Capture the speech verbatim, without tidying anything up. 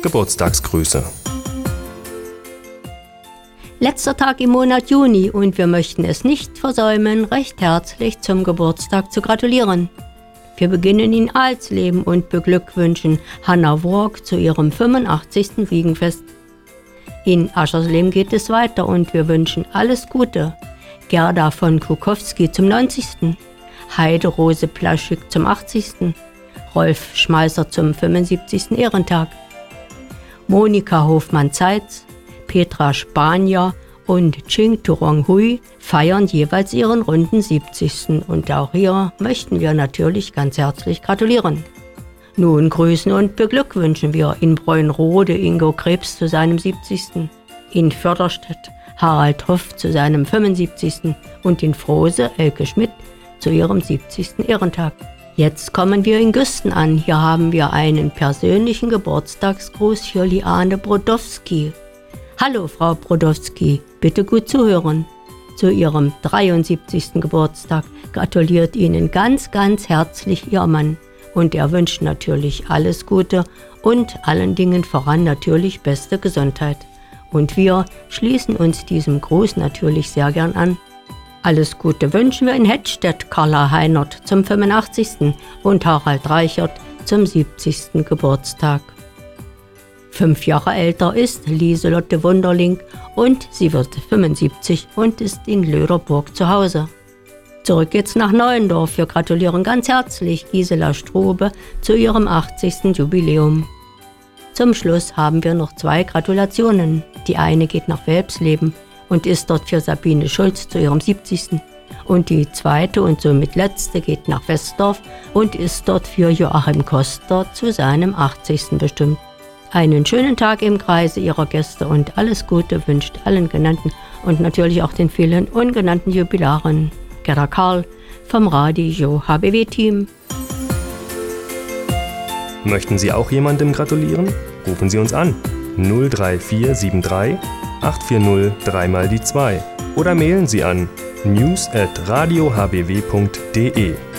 Geburtstagsgrüße. Letzter Tag im Monat Juni und wir möchten es nicht versäumen, recht herzlich zum Geburtstag zu gratulieren. Wir beginnen in Alsleben und beglückwünschen Hanna Worg zu ihrem fünfundachtzigsten Wiegenfest. In Aschersleben geht es weiter und wir wünschen alles Gute. Gerda von Kukowski zum neunzigsten Heide Rose Plaschik zum achtzigsten Rolf Schmeißer zum fünfundsiebzigsten Ehrentag. Monika Hofmann-Zeitz, Petra Spanier und Ching Turong Hui feiern jeweils ihren runden siebzigsten Und auch hier möchten wir natürlich ganz herzlich gratulieren. Nun grüßen und beglückwünschen wir in Bräunrode Ingo Krebs zu seinem siebzigsten in Förderstedt Harald Hoff zu seinem fünfundsiebzigsten und in Frose Elke Schmidt zu ihrem siebzigsten Ehrentag. Jetzt kommen wir in Güsten an. Hier haben wir einen persönlichen Geburtstagsgruß für Liane Brodowski. Hallo Frau Brodowski, bitte gut zuhören. Zu Ihrem dreiundsiebzigsten Geburtstag gratuliert Ihnen ganz, ganz herzlich Ihr Mann. Und er wünscht natürlich alles Gute und allen Dingen voran natürlich beste Gesundheit. Und wir schließen uns diesem Gruß natürlich sehr gern an. Alles Gute wünschen wir in Hettstedt Carla Heinert zum fünfundachtzigsten und Harald Reichert zum siebzigsten Geburtstag. Fünf Jahre älter ist Lieselotte Wunderling und sie wird fünfundsiebzig und ist in Löderburg zu Hause. Zurück geht's nach Neuendorf. Wir gratulieren ganz herzlich Gisela Strube zu ihrem achtzigsten Jubiläum. Zum Schluss haben wir noch zwei Gratulationen. Die eine geht nach Welpsleben und ist dort für Sabine Schulz zu ihrem siebzigsten Und die zweite und somit letzte geht nach Westdorf und ist dort für Joachim Koster zu seinem achtzigsten bestimmt. Einen schönen Tag im Kreise Ihrer Gäste und alles Gute wünscht allen Genannten und natürlich auch den vielen ungenannten Jubilaren. Gerda Karl vom Radio H B W-Team. Möchten Sie auch jemandem gratulieren? Rufen Sie uns an. null drei vier sieben drei acht vier null drei mal die zwei oder mailen Sie an news at radio h b w punkt d e.